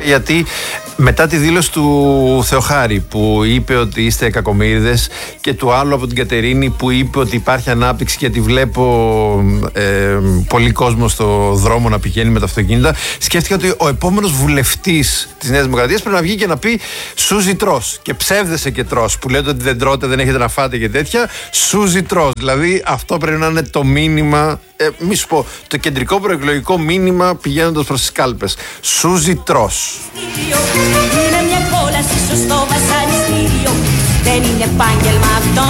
Γιατί μετά τη δήλωση του Θεοχάρη που είπε ότι είστε κακομοίριδες και του άλλου από την Κατερίνη που είπε ότι υπάρχει ανάπτυξη γιατί βλέπω πολύ κόσμο στο δρόμο να πηγαίνει με τα αυτοκίνητα, σκέφτηκα ότι ο επόμενος βουλευτής της Νέας Δημοκρατίας πρέπει να βγει και να πει Σούζι τρως και ψεύδεσαι και τρως, που λέτε ότι δεν τρώτε, δεν έχετε να φάτε και τέτοια. Σούζι τρως, δηλαδή αυτό πρέπει να είναι το μήνυμα, μη σου πω, το κεντρικό προεκλογικό μήνυμα πηγαίνοντας προς τις κάλπες. Σούζι τρως. Είναι μια κόλαση, σωστό βασανιστήριο. Δεν είναι επάγγελμα αυτό.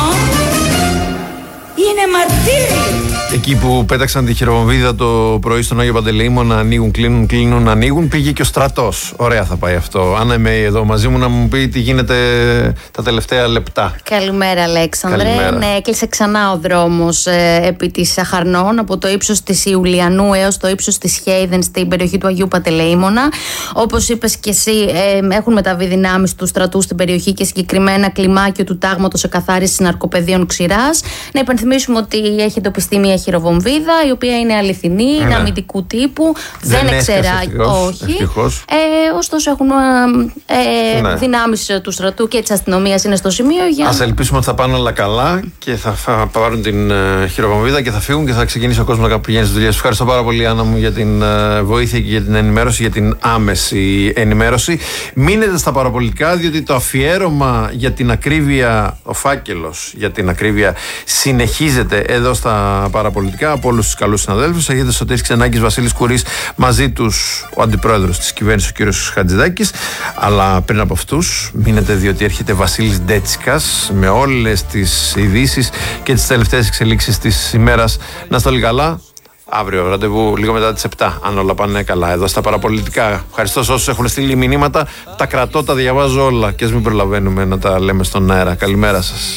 Είναι μαρτύριο. Εκεί που πέταξαν τη χειροβομβίδα το πρωί στον Άγιο Παντελεήμο να ανοίγουν, κλείνουν, ανοίγουν, πήγε και ο στρατός. Ωραία θα πάει αυτό. Άννα είμαι εδώ μαζί μου να μου πει τι γίνεται τα τελευταία λεπτά. Καλημέρα, Αλέξανδρε. Καλημέρα. Ναι, έκλεισε ξανά ο δρόμος επί της Αχαρνών από το ύψος της Ιουλιανού έως το ύψος της Χέιδεν στην περιοχή του Αγίου Παντελεήμωνα. Όπως είπες και εσύ, έχουν μεταβεί δυνάμεις του στρατού στην περιοχή και συγκεκριμένα κλιμάκιο του τάγματος εκαθάρισης ναρκοπαιδείων Ξηράς. Να υπενθυμίσουμε ότι έχει εντοπιστεί μια χειροβομβίδα η οποία είναι αληθινή, είναι αμυντικού τύπου, δεν εξεράγει. Όχι. Ωστόσο έχουν δυνάμεις του στρατού και της αστυνομίας είναι στο σημείο. Ας ελπίσουμε ότι θα πάνε όλα καλά και θα πάρουν την χειροβομβίδα και θα φύγουν και θα ξεκινήσει ο κόσμος να πηγαίνει στις δουλειές. Ευχαριστώ πάρα πολύ, Άννα μου, για την βοήθεια και για την ενημέρωση, για την άμεση ενημέρωση. Μείνετε στα παραπολιτικά, διότι το αφιέρωμα για την ακρίβεια, ο φάκελος για την ακρίβεια, συνεχίζεται εδώ στα παραπολιτικά από όλους τους καλούς συναδέλφους. Έχετε Σωτήρης Ξενάκης, Βασίλης Κουρής, μαζί τους ο αντιπρόεδρος της κυβέρνησης, ο κύριος Χατζηδάκης. Αλλά πριν από αυτούς, μείνετε, διότι έρχεται Βασίλης Ντέτσικας με όλες τις ειδήσεις και τις τελευταίες εξελίξεις της ημέρας. Να είστε όλοι καλά. Αύριο ραντεβού λίγο μετά τις 7, αν όλα πάνε καλά, εδώ στα παραπολιτικά. Ευχαριστώ σε όσους έχουν στείλει μηνύματα. Τα κρατώ, τα διαβάζω όλα και ας μην προλαβαίνουμε να τα λέμε στον αέρα. Καλημέρα σας.